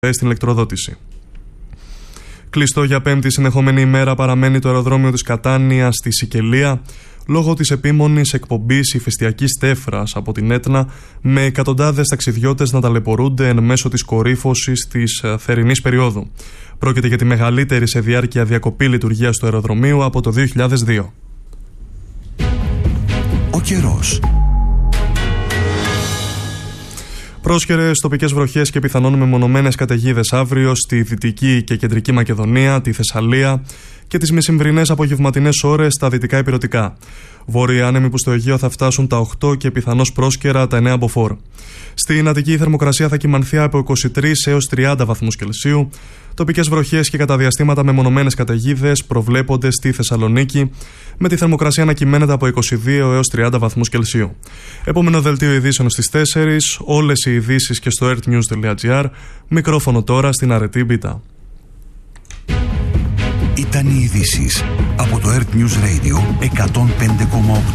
στην ηλεκτροδότηση. Κλειστό για πέμπτη συνεχόμενη ημέρα παραμένει το αεροδρόμιο της Κατάνιας στη Σικελία λόγω της επίμονης εκπομπής ηφαιστειακής τέφρας από την Έτνα, με εκατοντάδες ταξιδιώτες να ταλαιπωρούνται εν μέσω της κορύφωσης της θερινής περίοδου. Πρόκειται για τη μεγαλύτερη σε διάρκεια διακοπή λειτουργίας του αεροδρομίου από το 2002. Ο καιρός. Πρόσχερες τοπικές βροχές και πιθανόν μεμονωμένες καταιγίδες αύριο στη Δυτική και Κεντρική Μακεδονία, τη Θεσσαλία και τις μεσημβρινές απογευματινές ώρες στα δυτικά ηπειρωτικά. Βόρειοι άνεμοι που στο Αιγαίο θα φτάσουν τα 8 και πιθανώς πρόσκαιρα τα 9 μποφόρ. Στην Αττική η θερμοκρασία θα κυμανθεί από 23 έως 30 βαθμούς Κελσίου. Τοπικές βροχές και κατά διαστήματα μεμονωμένες καταιγίδες προβλέπονται στη Θεσσαλονίκη, με τη θερμοκρασία να κυμαίνεται από 22 έως 30 βαθμούς Κελσίου. Επόμενο δελτίο ειδήσεων στις 4, όλες οι ειδήσεις και στο earthnews.gr. Μικρόφωνο τώρα στην αρετή Μπίτα. Ήταν οι ειδήσεις από το Earth News Radio 105,8.